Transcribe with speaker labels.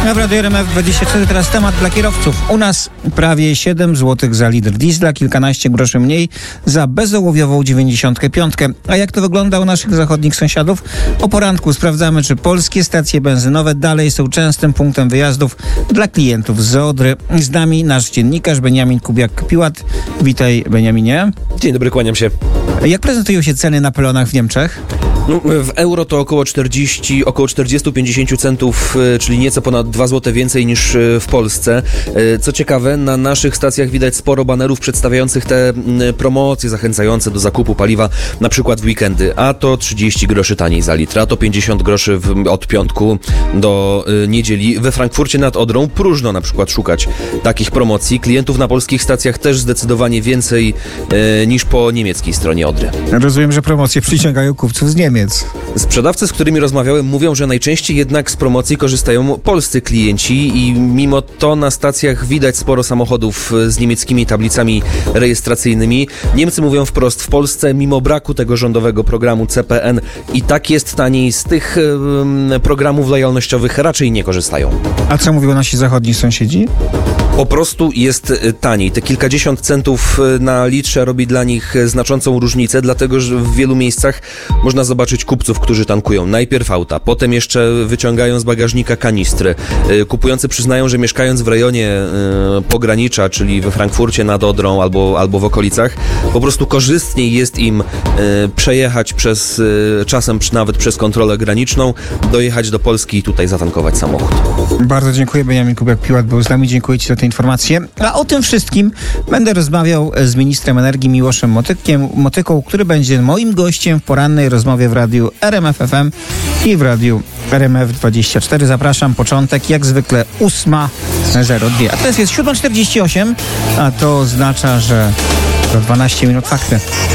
Speaker 1: A w Radio RMF24 teraz temat dla kierowców. U nas prawie 7 zł za litr diesla, kilkanaście groszy mniej za bezołowiową 95. A jak to wygląda u naszych zachodnich sąsiadów? O poranku sprawdzamy, czy polskie stacje benzynowe dalej są częstym punktem wyjazdów dla klientów z Odry. Z nami nasz dziennikarz Beniamin Kubiak-Piłat. Witaj, Beniaminie.
Speaker 2: Dzień dobry, kłaniam się.
Speaker 1: Jak prezentują się ceny na pylonach w Niemczech?
Speaker 2: W euro to około 40-50 centów, czyli nieco ponad 2 zł więcej niż w Polsce. Co ciekawe, na naszych stacjach widać sporo banerów przedstawiających te promocje zachęcające do zakupu paliwa, na przykład w weekendy. A to 30 groszy taniej za litr, a to 50 groszy od piątku do niedzieli. We Frankfurcie nad Odrą próżno na przykład szukać takich promocji. Klientów na polskich stacjach też zdecydowanie więcej niż po niemieckiej stronie Odry.
Speaker 1: Rozumiem, że promocje przyciągają kupców z Niemiec.
Speaker 2: Sprzedawcy, z którymi rozmawiałem, mówią, że najczęściej jednak z promocji korzystają polscy klienci i mimo to na stacjach widać sporo samochodów z niemieckimi tablicami rejestracyjnymi. Niemcy mówią wprost, w Polsce mimo braku tego rządowego programu CPN i tak jest taniej, z tych programów lojalnościowych raczej nie korzystają.
Speaker 1: A co mówią nasi zachodni sąsiedzi?
Speaker 2: Po prostu jest taniej. Te kilkadziesiąt centów na litrze robi dla nich znaczącą różnicę, dlatego że w wielu miejscach można zobaczyć kupców, którzy tankują najpierw auta, potem jeszcze wyciągają z bagażnika kanistry. Kupujący przyznają, że mieszkając w rejonie pogranicza, czyli we Frankfurcie nad Odrą albo w okolicach, po prostu korzystniej jest im przejechać czasem nawet przez kontrolę graniczną, dojechać do Polski i tutaj zatankować samochód.
Speaker 1: Bardzo dziękuję. Beniamin Kubiak-Piłat był z nami. Dziękuję Ci za te informacje. A o tym wszystkim będę rozmawiał z ministrem energii Miłoszem Motyką, który będzie moim gościem w porannej rozmowie w radiu RMF FM i w radiu RMF24. Zapraszam, początek jak zwykle 8:02. A teraz jest 7:48, a to oznacza, że za 12 minut fakty.